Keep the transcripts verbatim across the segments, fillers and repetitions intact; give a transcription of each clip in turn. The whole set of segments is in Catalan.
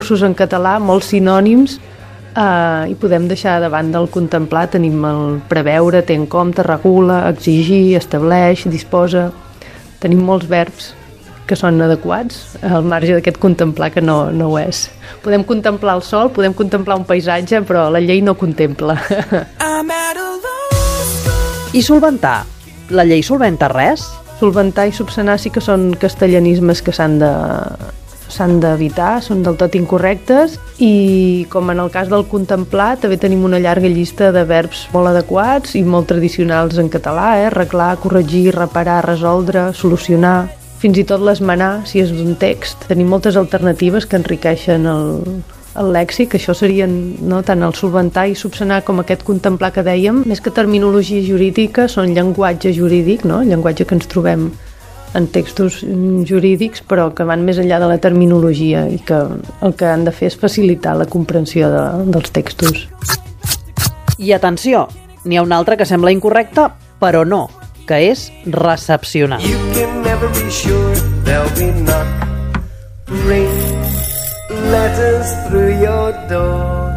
recursos en català, molts sinònims, Uh, i podem deixar davant del contemplar. Tenim el preveure, té en compte, regula, exigir, estableix, disposa. Tenim molts verbs que són adequats al marge d'aquest contemplar, que no, no ho és. Podem contemplar el sol, podem contemplar un paisatge, però la llei no contempla. I solventar? La llei solventa res? Solventar i subsanar sí que són castellanismes que s'han de... s'han d'evitar, són del tot incorrectes, i com en el cas del contemplar també tenim una llarga llista de verbs molt adequats i molt tradicionals en català, eh? Arreglar, corregir, reparar, resoldre, solucionar, fins i tot l'esmenar si és d'un text. Tenim moltes alternatives que enriqueixen el, el lèxic. Això serien, no, tant el solventar i subsanar com aquest contemplar que dèiem, més que terminologia jurídica, són llenguatge jurídic, no? Llenguatge que ens trobem en textos jurídics, però que van més enllà de la terminologia i que el que han de fer és facilitar la comprensió de, dels textos. I atenció, n'hi ha una altra que sembla incorrecta, però no, que és recepcionar. You can never be sure there'll be knock, ring, letters through your door.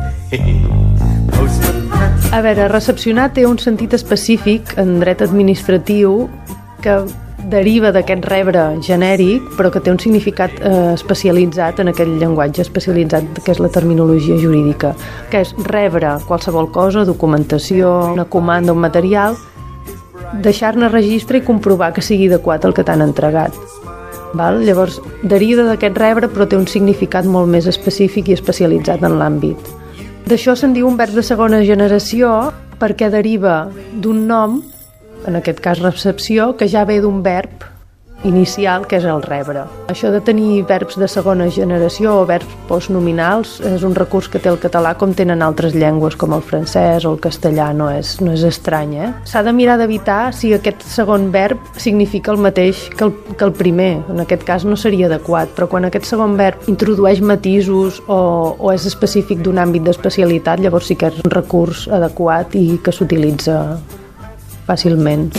A veure, recepcionar té un sentit específic en dret administratiu que deriva d'aquest rebre genèric, però que té un significat eh, especialitzat en aquell llenguatge especialitzat que és la terminologia jurídica, que és rebre qualsevol cosa, documentació, una comanda, un material, deixar-ne registre i comprovar que sigui adequat el que t'han entregat. Val? Llavors, deriva d'aquest rebre, però té un significat molt més específic i especialitzat en l'àmbit. D'això se'n diu un verb de segona generació perquè deriva d'un nom, en aquest cas recepció, que ja ve d'un verb inicial, que és el rebre. Això de tenir verbs de segona generació o verbs postnominals és un recurs que té el català com tenen altres llengües com el francès o el castellà, no és, no és estrany. Eh? S'ha de mirar d'evitar si aquest segon verb significa el mateix que el, que el primer. En aquest cas no seria adequat, però quan aquest segon verb introdueix matisos o, o és específic d'un àmbit d'especialitat, llavors sí que és un recurs adequat i que s'utilitza fàcilment.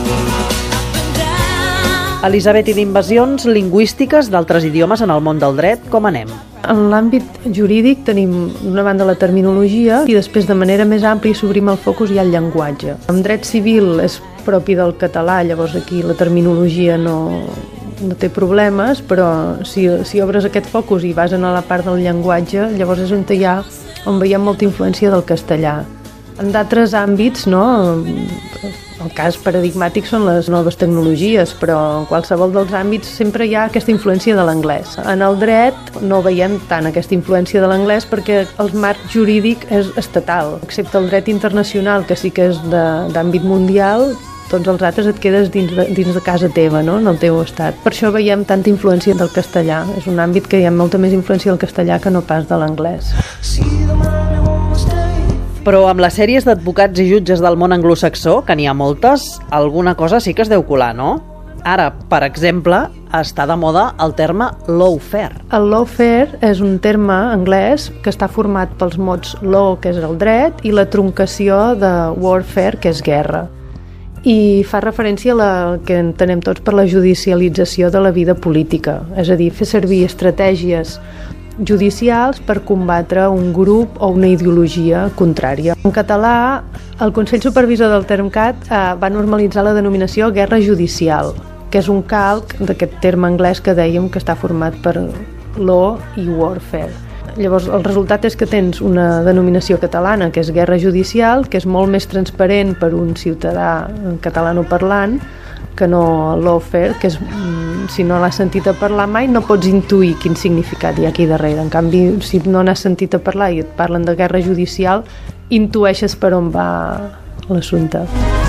Elisabet, i d'invasions lingüístiques d'altres idiomes en el món del dret, com anem? En l'àmbit jurídic tenim d'una banda la terminologia i després de manera més àmplia, si obrim el focus, hi ha el llenguatge. En dret civil és propi del català, llavors aquí la terminologia no, no té problemes, però si, si obres aquest focus i vas a la part del llenguatge, llavors és on hi ha, on veiem molta influència del castellà. En d'altres àmbits, no, el cas paradigmàtic són les noves tecnologies, però en qualsevol dels àmbits sempre hi ha aquesta influència de l'anglès. En el dret no veiem tant aquesta influència de l'anglès perquè el marc jurídic és estatal, excepte el dret internacional, que sí que és d'àmbit mundial. Tots els altres et quedes dins de, dins de casa teva, no? En el teu estat. Per això veiem tanta influència del castellà. És un àmbit que hi ha molta més influència del castellà que no pas de l'anglès. Però amb les sèries d'advocats i jutges del món anglosaxó, que n'hi ha moltes, alguna cosa sí que es deu colar, no? Ara, per exemple, està de moda el terme lawfare. El lawfare és un terme anglès que està format pels mots law, que és el dret, i la truncació de warfare, que és guerra. I fa referència a la que entenem tots per la judicialització de la vida política, és a dir, fer servir estratègies judicials per combatre un grup o una ideologia contrària. En català, el Consell Supervisor del Termcat eh, va normalitzar la denominació guerra judicial, que és un calc d'aquest terme anglès que dèiem que està format per law i warfare. Llavors, el resultat és que tens una denominació catalana, que és guerra judicial, que és molt més transparent per un ciutadà catalanoparlant que no lawfare, que és, si no l'has sentit a parlar mai, no pots intuir quin significat hi ha aquí darrere. En canvi, si no n'has sentit a parlar i et parlen de guerra judicial, intueixes per on va l'assumpte.